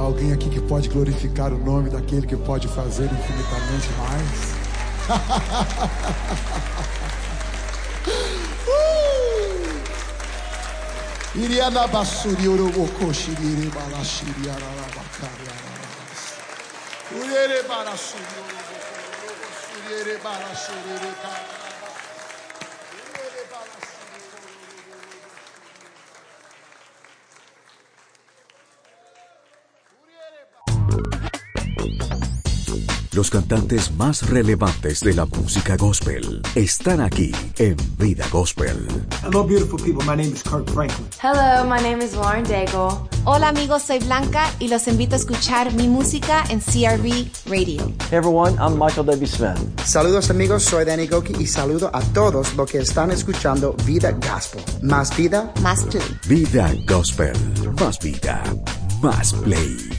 Alguém aqui que pode glorificar o nome daquele que pode fazer infinitamente mais? Iriana basuri oroboko shiri balashiri arabakari arabas. Uriere balashiri oroboko uriere balashiri ka. Uriere balashiri. Los cantantes más relevantes de la música gospel están aquí en Vida Gospel. Hello, beautiful people. My name is Kirk Franklin. Hello, my name is Lauren Daigle. Hola amigos, soy Blanca y los invito a escuchar mi música en CRV Radio. Hey everyone, I'm Michael W. Smith. Saludos amigos, soy Danny Goki y saludo a todos los que están escuchando Vida Gospel. Más vida, más play. Vida Gospel. Más vida, más play.